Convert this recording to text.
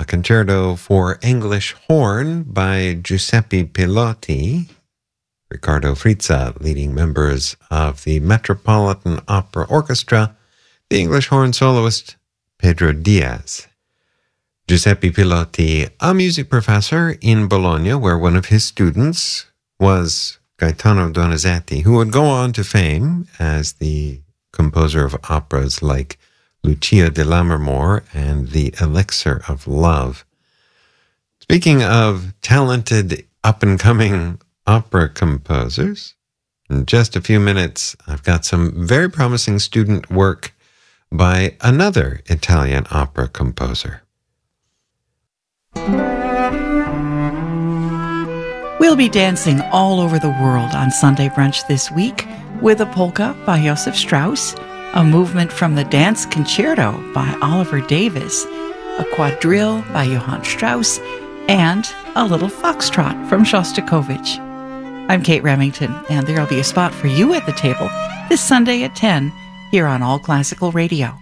Concerto for English Horn by Giuseppe Pilotti. Riccardo Frizza leading members of the Metropolitan Opera Orchestra, the English horn soloist Pedro Diaz. Giuseppe Pilotti, a music professor in Bologna, where one of his students was Gaetano Donizetti, who would go on to fame as the composer of operas like Lucia di Lammermoor and The Elixir of Love. Speaking of talented up-and-coming opera composers, in just a few minutes, I've got some very promising student work by another Italian opera composer. We'll be dancing all over the world on Sunday Brunch this week with a polka by Joseph Strauss, a movement from the Dance Concerto by Oliver Davis, a quadrille by Johann Strauss, and a little foxtrot from Shostakovich. I'm Kate Remington, and there'll be a spot for you at the table this Sunday at 10 here on All Classical Radio.